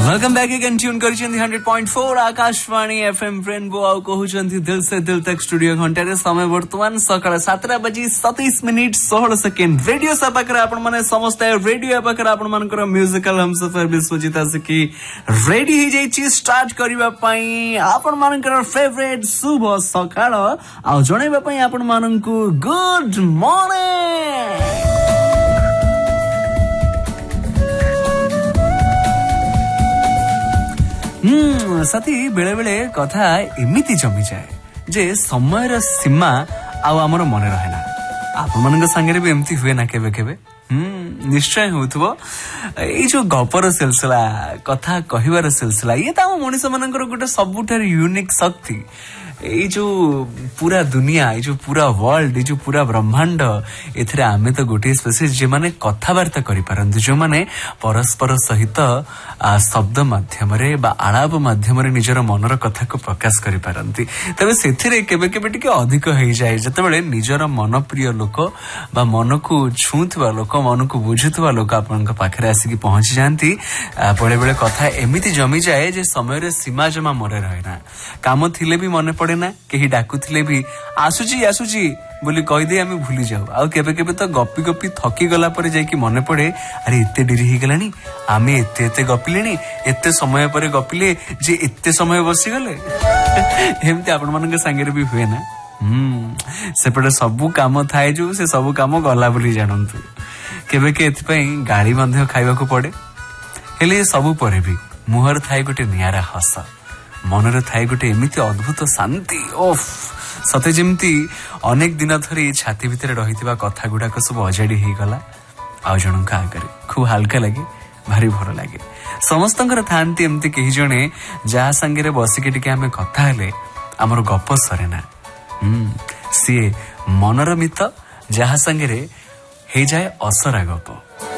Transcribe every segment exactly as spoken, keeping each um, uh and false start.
Welcome back again tune करिसेंती hundred point four Akashvani FM rainbow आउ कहउचंती दिल से दिल तक स्टूडियो घंटे समय वर्तमान सकाळ सातटा बजी सतैश मिनिट सोलह सेकेंड रेडियो सपाकर आपण माने समस्त रेडियो सपाकर आपण मानकर म्यूजिकल हमसफर विश्वजित आसिकी रेडी हो जाई स्टार्ट करबा पई आपण मानकर फेवरेट शुभ सकाळ आ जणैबा पई आपण माननकु गुड मॉर्निंग। हम्म साथी बेले बेले कथा एमिति जमी जाए जे समय सीमा आउ आमर मन रहे ना आपण मान सांगे भी एमती हुए ना केबे केबे हम्म निश्चय होथबो ए जो गपर सिलसिला कथा कहिवार सिलसिला ये त मनुष्य मानकर गोटे सबुठार यूनिक शक्ति ये जो पूरा दुनिया ये जो पूरा वर्ल्ड ये जो पूरा ब्रह्मांड एथरे आमे तो गोटे स्पेसीज जे माने कथावार्ता करि पारंती जो माने परस्पर सहित शब्द माध्यम रे बा आलाप माध्यम रे निजर मनर कथा को प्रकाश करि पारंती तबे सेथिरे केबे केबे टिके अधिक होई जाय जतबेले निजर मन प्रिय लोक बा मन को छुथवा लोक मन को बुझुथवा लोक आपन पाखरे आसी पहुंची जानती बड़े बड़े कथा एमिति जमी जाए जे समय रे सीमा जमा मरे रहे ना काम थिले भी मन पड़े ना कहीं डाकुले भी आसुची आसुची बोली कहीदे आम भूली जाऊ आ केबे केबे तो गपी गपी थकी गला पर जाइकी मन पड़े अरे एते डेरी हो गलानी आमे एते एते गपिलेनी एते समय पर गपिले जे एते समय बसी गले एमती आपण मानक संगे भी हुए ना हम्म सेपटे सबू काम थाए जो से सबू काम गला बोली जानतु केबे के एथपई गाड़ी मध्य खाइबा को पड़े हेले सबू परे भी मुहर थाए गोटे नियारा हस मनरे थाए गोटे एमिति अद्भुत शांति ओफ सते जेमती अनेक दिन धरी छाती भितर रहिथिबा कथा गुडाक सब अजाड़ी हो गला आ जनका आगरे खूब हल्का लगे भारी भल लगे समस्तंकर थांती एमती कही जणे जहा संगे बसिके टिके आमे कथा हेले हमर गप सरे ना हम्म सी मनर मित जहा संगे हे जाए असरा गप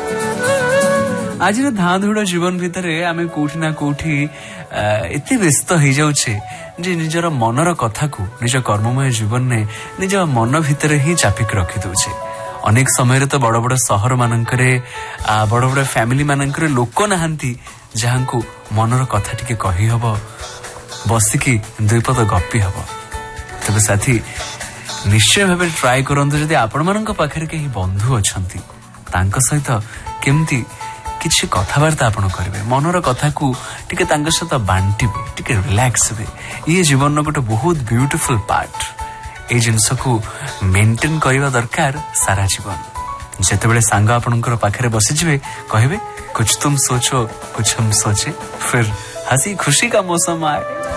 आज धाधुड़ जीवन भितर आम कोठी ना कोठी एते व्यस्त हो जाउछे जे निजर मनर कथा को निज कर्ममय जीवन ने निज मन भितर ही चापिक रखी दउछे अनेक समय तो बड़ बड़ सहर मानकरे बड़ बड़ फैमिली मानकरे लोक नहांती जहां को मनर कथा टिके कही हबो बसिकी दुईपद गपी हबो तबे साथी निश्चय भावे ट्राई करंतु जदि आपण मानक पाखरे केही बंधु अछंती तांक सहित केमती किसी कथबार्ता आपण करेंगे मनर कथा को टिके तांक सहित बांटिबे टिके रिलैक्स हे ये जीवन गोटे बहुत ब्यूटीफुल पार्ट ए जिनस को मेंटेन करबा दरकार सारा जीवन जेतेबेले सांग आपनकर पाखरे बसी जिवे कहबे कुछ तुम सोचो कुछ हम सोचे फिर हंसी खुशी का मौसम आए।